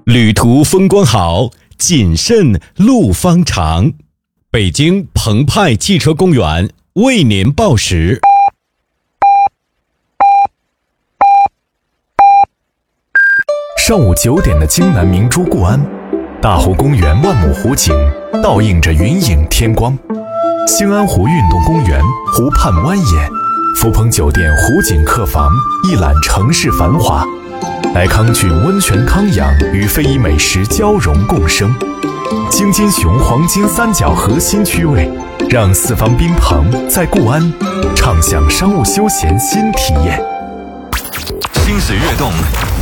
旅途风光好，谨慎路方长。北京澎湃汽车公园为您报时。 上午9点的京南明珠固安，大湖公园万亩湖景倒映着云影天光。兴安湖运动公园湖畔蜿蜒，福朋酒店湖景客房一览城市繁华。来康郡温泉康养与非遗美食交融共生。京津雄黄金三角核心区位，让四方宾朋在固安畅享商务休闲新体验。 心水跃动，